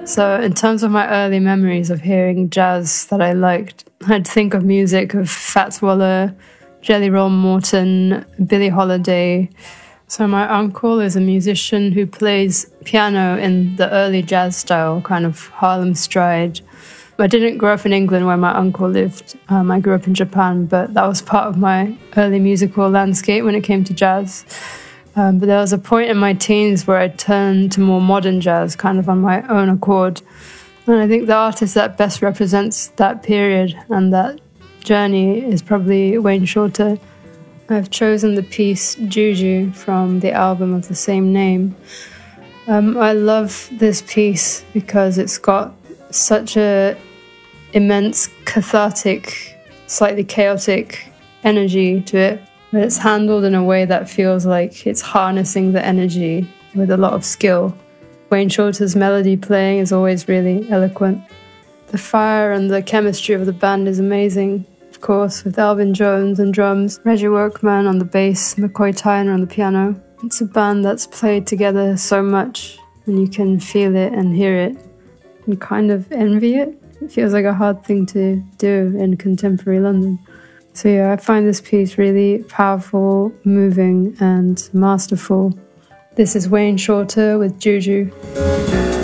So in terms of my early memories of hearing jazz that I liked, I'd think of music of Fats Waller, Jelly Roll Morton, Billie Holiday. So my uncle is a musician who plays piano in the early jazz style, kind of Harlem stride. I didn't grow up in England where my uncle lived. I grew up in Japan, but that was part of my early musical landscape when it came to jazz. But there was a point in my teens where I turned to more modern jazz, kind of on my own accord. And I think the artist that best represents that period and that journey is probably Wayne Shorter. I've chosen the piece Juju from the album of the same name. I love this piece because it's got such a immense, cathartic, slightly chaotic energy to it. But it's handled in a way that feels like it's harnessing the energy with a lot of skill. Wayne Shorter's melody playing is always really eloquent. The fire and the chemistry of the band is amazing, of course, with Alvin Jones on drums, Reggie Workman on the bass, McCoy Tyner on the piano. It's a band that's played together so much, and you can feel it and hear it and kind of envy it. It feels like a hard thing to do in contemporary London. So yeah, I find this piece really powerful, moving, and masterful. This is Wayne Shorter with Juju.